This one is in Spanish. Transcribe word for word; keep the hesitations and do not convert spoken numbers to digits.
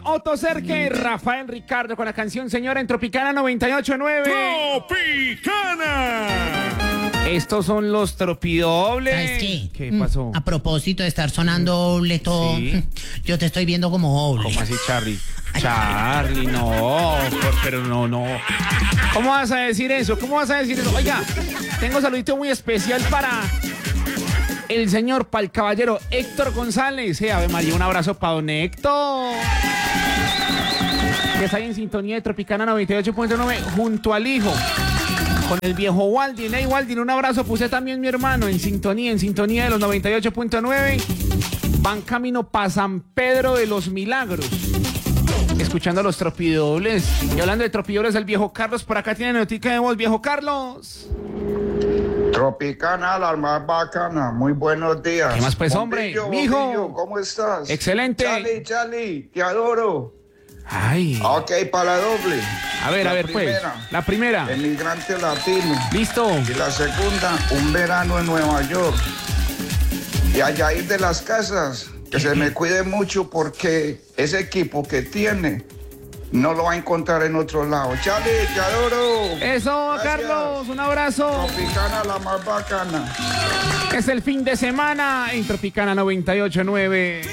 Otto Serge, Rafael Ricardo con la canción Señora en Tropicana noventa y ocho punto nueve. ¡Tropicana! Estos son los tropidobles. ¿Sabes qué? ¿Qué pasó? A propósito de estar sonando doble todo, Sí. yo te estoy viendo como doble. ¿Cómo así, Charlie? Charlie, no, por- pero no, no. ¿Cómo vas a decir eso? ¿Cómo vas a decir eso? Oiga, tengo un saludito muy especial para el señor, para el caballero Héctor González. Eh, Ave María, un abrazo para don Héctor, que está ahí en sintonía de Tropicana noventa y ocho punto nueve junto al hijo, con el viejo Waldin. Hey, Waldin, un abrazo. Puse también mi hermano en sintonía, en sintonía de los noventa y ocho punto nueve. Van camino para San Pedro de los Milagros, escuchando a los tropidobles. Y hablando de tropidobles, el viejo Carlos por acá tiene notica de voz. Viejo Carlos. Tropicana, la más bacana. Muy buenos días. ¿Qué más, pues, hombre? Bombillo, Mijo. Bombillo, ¿cómo estás? Excelente. Charlie, Charlie, te adoro. Ay. Ok, para la doble. A ver, La a ver, primera, pues. La primera. Emigrante latino. Listo. Y la segunda, un verano en Nueva York. Y allá ir de las casas, que se me cuide mucho porque ese equipo que tiene no lo va a encontrar en otro lado. Charlie, te adoro. Eso, Gracias. Carlos. Un abrazo. Tropicana, la más bacana. Es el fin de semana en Tropicana noventa y ocho punto nueve.